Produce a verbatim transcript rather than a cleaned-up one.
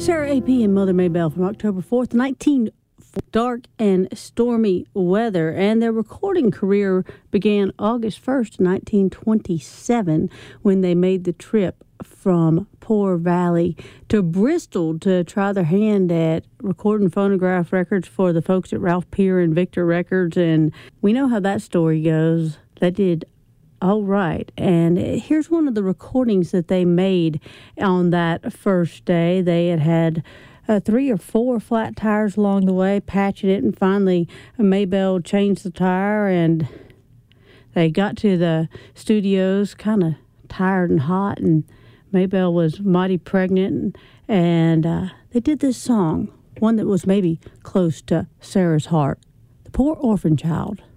Sarah A P and Mother Maybelle from October fourth, nineteen dark and stormy weather, and their recording career began August first, nineteen twenty-seven, when they made the trip from Poor Valley to Bristol to try their hand at recording phonograph records for the folks at Ralph Peer and Victor Records, and we know how that story goes. They did all right, and here's one of the recordings that they made on that first day. They had had Uh, three or four flat tires along the way, patching it, and finally Maybelle changed the tire, and they got to the studios kind of tired and hot, and Maybelle was mighty pregnant, and uh, they did this song, one that was maybe close to Sarah's heart, The Poor Orphan Child.